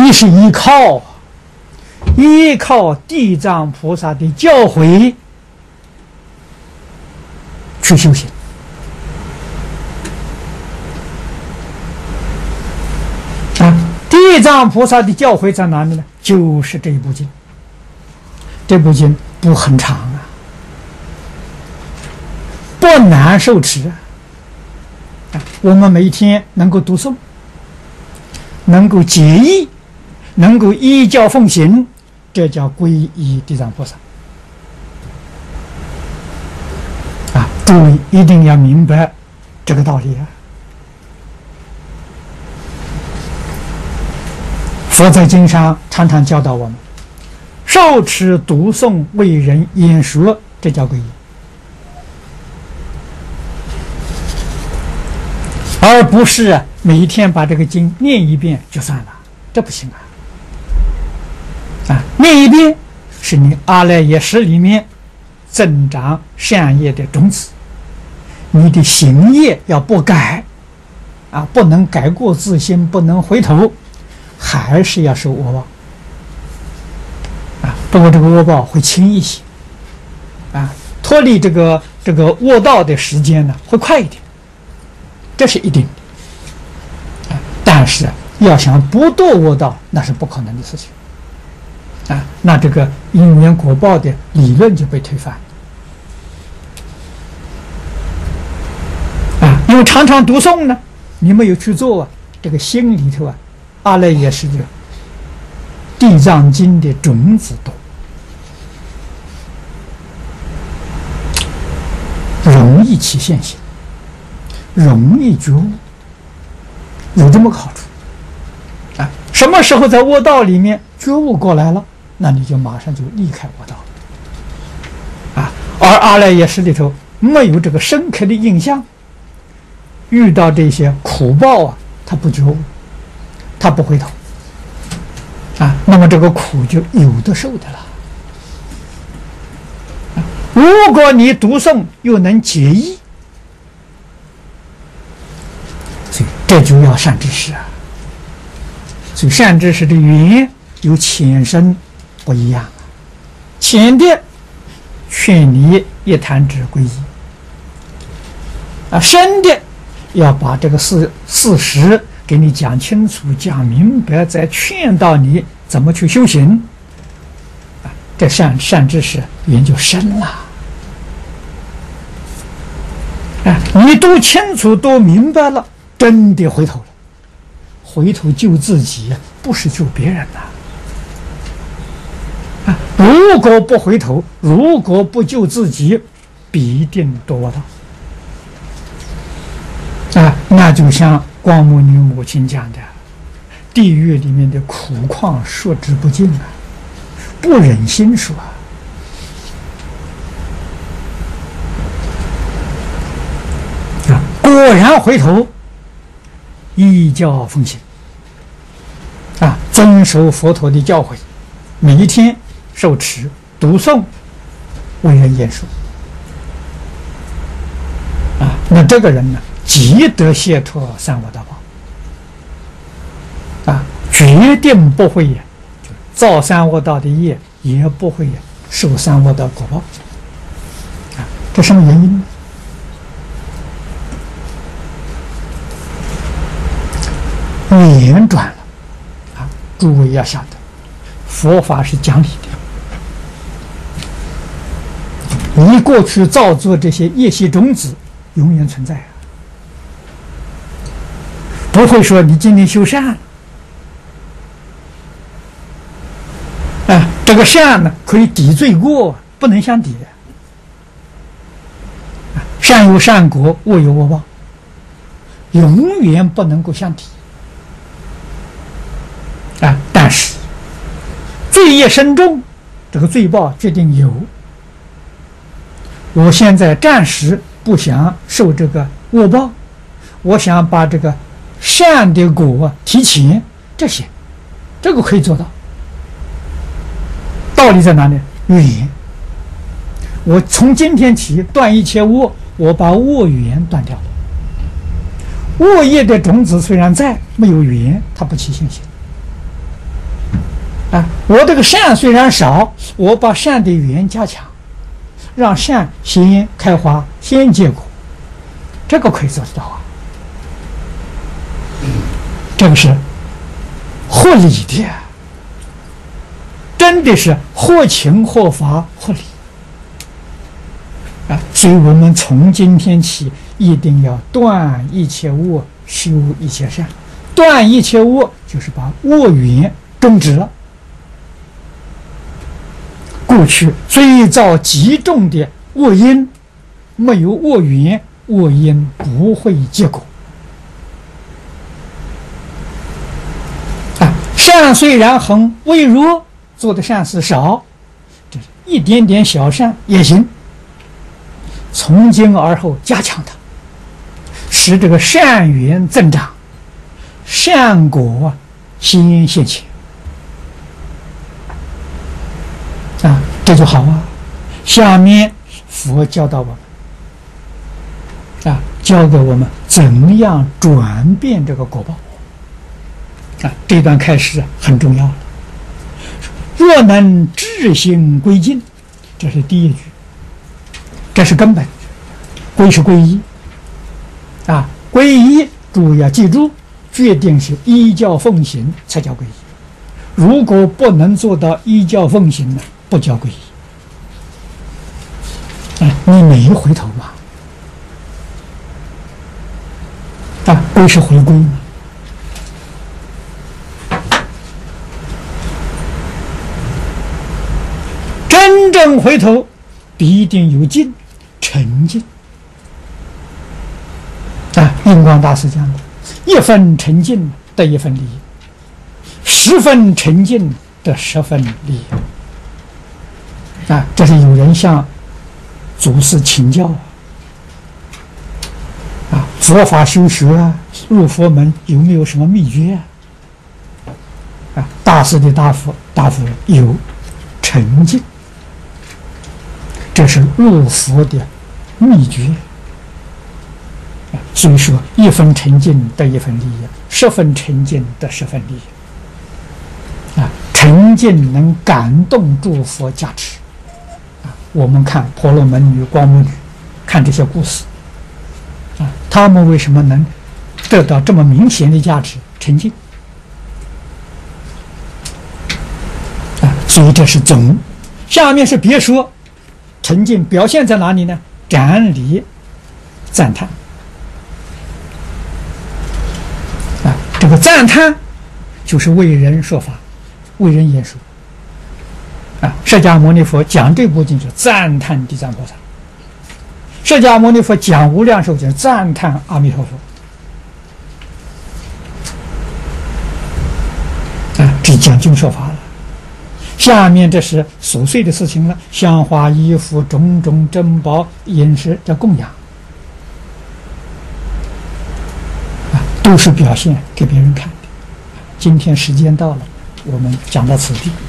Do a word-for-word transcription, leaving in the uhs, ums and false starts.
你是依靠依靠地藏菩萨的教诲去修行啊！地藏菩萨的教诲在哪里呢？就是这一部经。这部经不很长啊，不难受持啊。啊，我们每天能够读诵，能够解义，能够依教奉行，这叫皈依地藏菩萨。啊，诸位一定要明白这个道理啊！佛在经上常常教导我们，受持读诵为人演说，这叫皈依，而不是每一天把这个经念一遍就算了，这不行啊！啊，念一遍是你阿赖耶识里面增长善业的种子，你的行业要不改啊，不能改过自新，不能回头，还是要受恶报啊。不过这个恶报会轻一些啊，脱离这个这个恶道的时间呢会快一点，这是一定的啊。但是要想不堕恶道，那是不可能的事情啊。那这个因缘果报的理论就被推翻啊。因为常常读诵呢，你没有去做啊，这个心里头啊，阿赖耶识的地藏经的种子多，容易起现行，容易觉悟，有这么个好处啊。什么时候在恶道里面觉悟过来了，那你就马上就离开恶道啊。而阿赖耶识里头没有这个深刻的印象，遇到这些苦报啊，他不觉悟，他不回头啊，那么这个苦就有的受的了。啊，如果你读诵又能解义，所以这就要善知识啊。所以善知识的缘有浅深不一样啊。浅的劝你一弹指皈依啊，深的要把这个事事实给你讲清楚、讲明白，再劝导你怎么去修行啊。这善善知识缘就深了啊！你都清楚、都明白了，真的回头了，回头救自己，不是救别人呐啊！如果不回头，如果不救自己，必定堕恶道啊！那就像光目女母亲讲的，地狱里面的苦况说之不尽啊，不忍心说啊！果然回头，依教奉行啊，遵守佛陀的教诲，每一天受持读诵，为人演说啊，那这个人呢，即得解脱三恶道报啊，决定不会造三恶道的业，也不会受三恶道果报啊。这什么原因呢？缘转了啊！诸位要晓得，佛法是讲理的，你过去造作这些业习种子，永远存在啊。不会说你今天修善了，啊，这个善呢可以抵罪过，不能相抵的。善有善果，恶有恶报，永远不能够相抵。啊，但是罪业深重，这个罪报决定有。我现在暂时不想受这个恶报，我想把这个善的果提前，这些这个可以做到。道理在哪里？缘。我从今天起断一切恶，我把恶缘断掉了。恶业的种子虽然在，没有缘，它不起信心啊，我这个善虽然少，我把善的缘加强，让善先开花，先结果，这个可以做得到啊。这个是合理的，真的是合情合法合理啊！所以我们从今天起一定要断一切恶，修一切善。断一切恶，就是把恶缘终止了。过去最早极重的恶因，没有恶缘，恶因不会结果。啊，善虽然很微弱，做的善事少，这是一点点小善也行。从今而后加强它，使这个善缘增长，善果先现前。啊，这就好啊。下面佛教导我们，啊，教给我们怎样转变这个果报。啊，这段开始很重要了。若能至心归尽，这是第一句，这是根本。归是皈依，啊，皈依注意要记住，决定是依教奉行才叫皈依。如果不能做到依教奉行呢，不叫皈依。啊，你没回头嘛？啊，归是回归嘛。真正回头，必定有尽，沉静。啊，印光大师讲的，一分沉静得一分利益，十分沉静得十分利益。啊，这是有人向祖师请教啊，佛法修学啊，入佛门有没有什么秘诀啊？啊，大师的答复，答复有沉静，这是入佛的秘诀。所以说，一分沉静得一分利益，十分沉静得十分利益。啊，沉静能感动诸佛加持。啊，我们看婆罗门女、光目女，看这些故事，啊，他们为什么能得到这么明显的加持？沉静。啊，所以这是总。下面是别说，沉静表现在哪里呢？展礼、赞叹。啊，这个赞叹就是为人说法，为人演说。啊，释迦牟尼佛讲这部经是赞叹地藏菩萨，释迦牟尼佛讲无量寿经赞叹阿弥陀佛。啊，这讲经说法了。下面这是琐碎的事情了，香花衣服、种种珍宝、饮食的供养。都是表现给别人看的。今天时间到了，我们讲到此地。